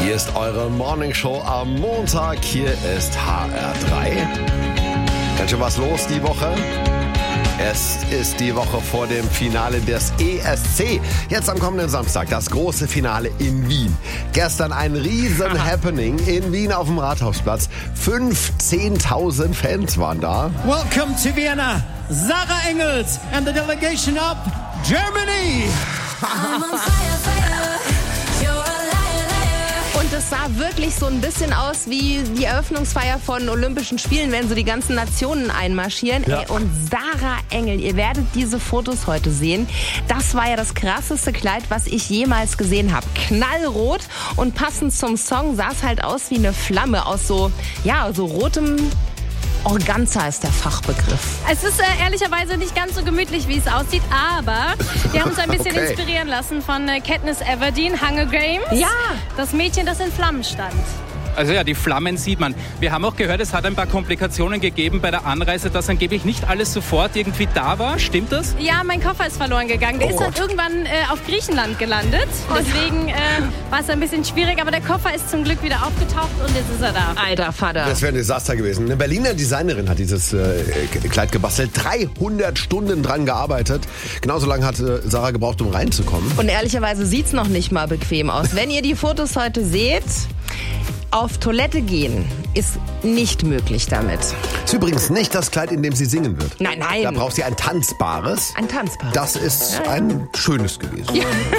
Hier ist eure Morningshow am Montag. Hier ist HR3. Ganz schön was los die Woche. Es ist die Woche vor dem Finale des ESC. Jetzt am kommenden Samstag das große Finale in Wien. Gestern ein riesen Happening in Wien auf dem Rathausplatz. 15.000 Fans waren da. Welcome to Vienna, Sarah Engels and the delegation of Germany. I'm on fire, fire. You're a liar, liar. Und es sah wirklich so ein bisschen aus wie die Eröffnungsfeier von Olympischen Spielen, wenn so die ganzen Nationen einmarschieren. Ja. Ey, und Sarah Engel, ihr werdet diese Fotos heute sehen. Das war ja das krasseste Kleid, was ich jemals gesehen habe. Knallrot und passend zum Song sah es halt aus wie eine Flamme aus so rotem Organza ist der Fachbegriff. Es ist ehrlicherweise nicht ganz so gemütlich, wie es aussieht, aber wir haben uns ein bisschen Okay. inspirieren lassen von Katniss Everdeen, Hunger Games. Ja. Das Mädchen, das in Flammen stand. Also ja, die Flammen sieht man. Wir haben auch gehört, es hat ein paar Komplikationen gegeben bei der Anreise, dass angeblich nicht alles sofort irgendwie da war. Stimmt das? Ja, mein Koffer ist verloren gegangen. Der ist dann irgendwann auf Griechenland gelandet. Deswegen war es ein bisschen schwierig, aber der Koffer ist zum Glück wieder aufgetaucht und jetzt ist er da. Alter Vater. Das wäre ein Desaster gewesen. Eine Berliner Designerin hat dieses Kleid gebastelt. 300 Stunden dran gearbeitet. Genauso lange hat Sarah gebraucht, um reinzukommen. Und ehrlicherweise sieht's noch nicht mal bequem aus. Wenn ihr die Fotos heute seht, auf Toilette gehen ist nicht möglich damit. Ist übrigens nicht das Kleid, in dem sie singen wird. Nein, nein. Da braucht sie ein tanzbares. Ein Tanzpaar. Das ist ein schönes gewesen.